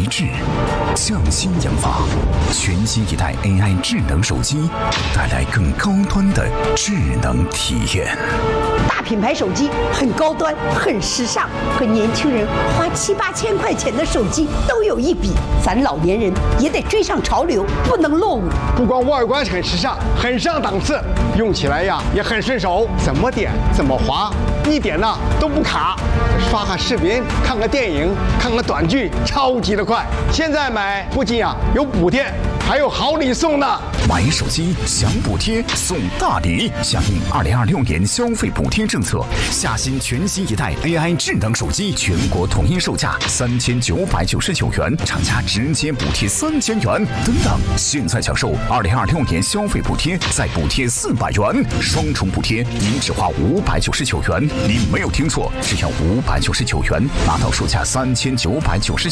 大品牌手机很高端，很时尚，和年轻人花7、8千块钱的手机都有一比。咱老年人也得追上潮流，不能落伍。 不光外观很时尚，很上档次，用起来呀也很顺手，怎么点怎么滑，一点呢都不卡。刷个视频，看个电影，看个短剧，超级的快。现在买不仅有补贴，还有好礼送呢。 买手机享补贴送大礼，响应2026年消费补贴政策，夏新全新一代 AI 智能手机全国统一售价3999元，厂家直接补贴3000元等等。现在享受2026年消费补贴，再补贴400元，双重补贴，您只花599元。您没有听错，只要599元，拿到售价3999